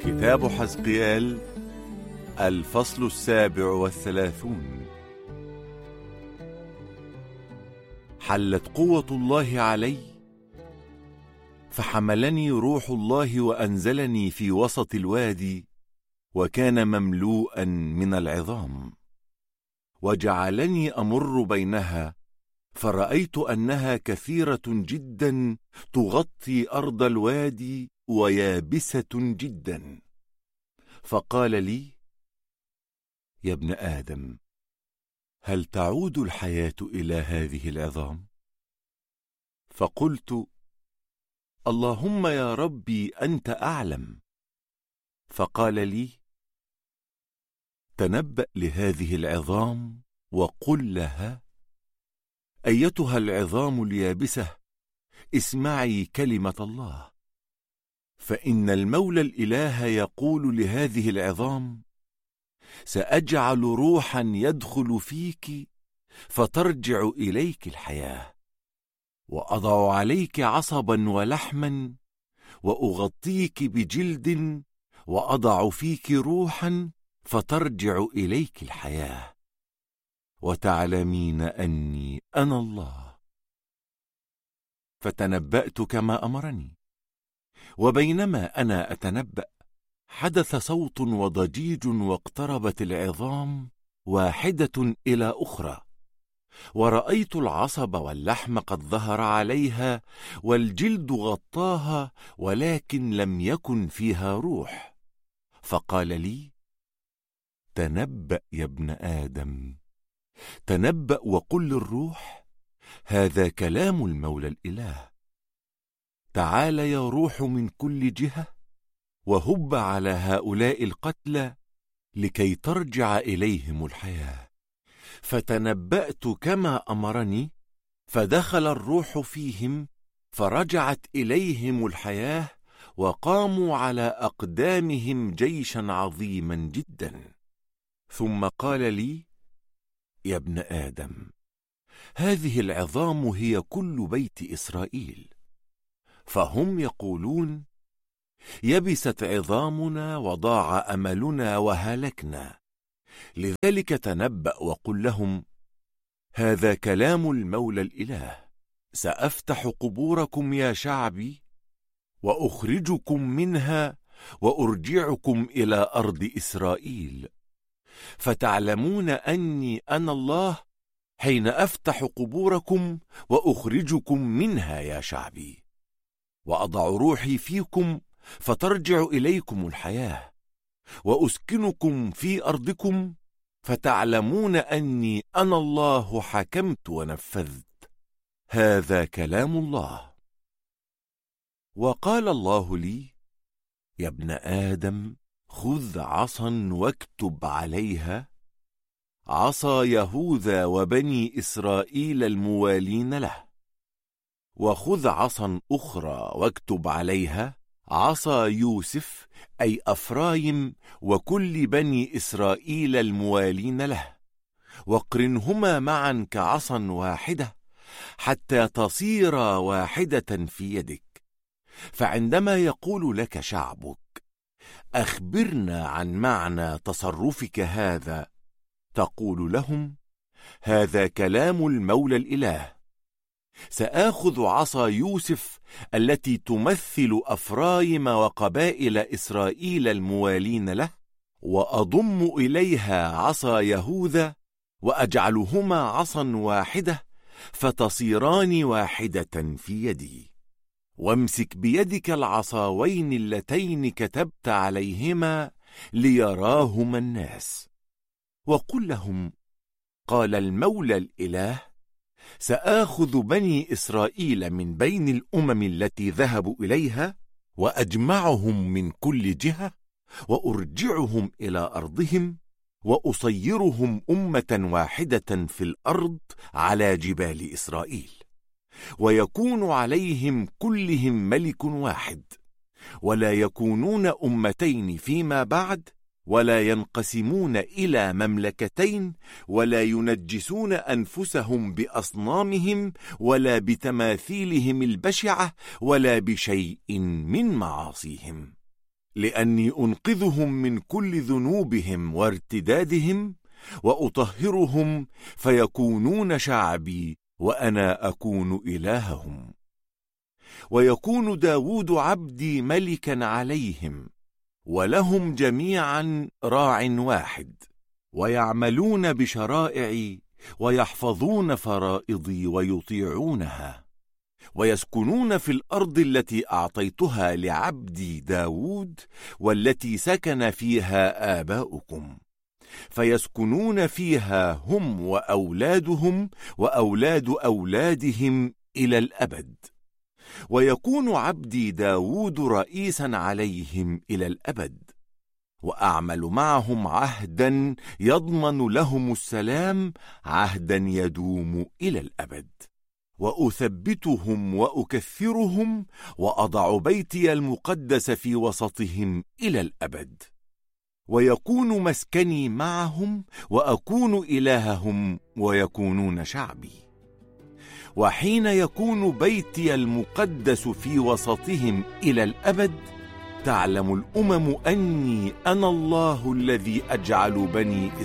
كتاب حزقيال الفصل 37. حلت قوة الله علي، فحملني روح الله وأنزلني في وسط الوادي، وكان مملوءا من العظام، وجعلني أمر بينها، فرأيت أنها كثيرة جدا تغطي أرض الوادي ويابسة جدا. فقال لي: يا ابن آدم، هل تعود الحياة إلى هذه العظام؟ فقلت: اللهم يا ربي أنت أعلم. فقال لي: تنبأ لهذه العظام وقل لها: أيتها العظام اليابسة، اسمعي كلمة الله، فإن المولى الإله يقول لهذه العظام: سأجعل روحا يدخل فيك فترجع إليك الحياة، وأضع عليك عصبا ولحما، وأغطيك بجلد، وأضع فيك روحا فترجع إليك الحياة، وتعلمين أني أنا الله. فتنبأت كما أمرني، وبينما أنا أتنبأ حدث صوت وضجيج، واقتربت العظام واحدة إلى أخرى، ورأيت العصب واللحم قد ظهر عليها، والجلد غطاها، ولكن لم يكن فيها روح. فقال لي: تنبأ يا ابن آدم، تنبأ وقل للروح: هذا كلام المولى الإله. تعال يا روح من كل جهة، وهب على هؤلاء القتلى لكي ترجع إليهم الحياة. فتنبأت كما أمرني، فدخل الروح فيهم، فرجعت إليهم الحياة، وقاموا على أقدامهم جيشا عظيما جدا. ثم قال لي: يا ابن آدم، هذه العظام هي كل بيت إسرائيل، فهم يقولون: يبست عظامنا وضاع أملنا وهلكنا. لذلك تنبأ وقل لهم: هذا كلام المولى الإله. سأفتح قبوركم يا شعبي، وأخرجكم منها، وأرجعكم إلى أرض إسرائيل، فتعلمون أني أنا الله حين أفتح قبوركم وأخرجكم منها يا شعبي، وأضع روحي فيكم فترجع إليكم الحياة، وأسكنكم في أرضكم، فتعلمون أني أنا الله حكمت ونفذت. هذا كلام الله. وقال الله لي: يا ابن آدم، خذ عصا واكتب عليها: عصا يهوذا وبني إسرائيل الموالين له. وخذ عصا أخرى واكتب عليها: عصا يوسف أي أفرايم وكل بني إسرائيل الموالين له، واقرنهما معا كعصا واحدة، حتى تصيرا واحدة في يدك. فعندما يقول لك شعبك: أخبرنا عن معنى تصرفك هذا، تقول لهم: هذا كلام المولى الإله. سآخذ عصا يوسف التي تمثل أفرايم وقبائل إسرائيل الموالين له، وأضم إليها عصا يهوذا، وأجعلهما عصا واحدة، فتصيران واحدة في يدي. وامسك بيدك العصاوين اللتين كتبت عليهما ليراهما الناس، وقل لهم: قال المولى الإله: سآخذ بني إسرائيل من بين الأمم التي ذهبوا إليها، وأجمعهم من كل جهة، وأرجعهم إلى أرضهم، وأصيرهم أمة واحدة في الأرض على جبال إسرائيل، ويكون عليهم كلهم ملك واحد، ولا يكونون أمتين فيما بعد، ولا ينقسمون إلى مملكتين، ولا ينجسون أنفسهم بأصنامهم ولا بتماثيلهم البشعة ولا بشيء من معاصيهم. لأني أنقذهم من كل ذنوبهم وارتدادهم، وأطهرهم فيكونون شعبي، وأنا أكون إلههم. ويكون داود عبدي ملكا عليهم، ولهم جميعا راع واحد، ويعملون بشرائعي، ويحفظون فرائضي ويطيعونها، ويسكنون في الأرض التي أعطيتها لعبدي داود، والتي سكن فيها آباؤكم، فيسكنون فيها هم وأولادهم وأولاد أولادهم إلى الأبد. ويكون عبدي داود رئيسا عليهم إلى الأبد، وأعمل معهم عهدا يضمن لهم السلام، عهدا يدوم إلى الأبد. وأثبتهم وأكثرهم، وأضع بيتي المقدس في وسطهم إلى الأبد. ويكون مسكني معهم، وأكون إلههم، ويكونون شعبي. وحين يكون بيتي المقدس في وسطهم إلى الأبد، تعلم الأمم أني أنا الله الذي أجعل بني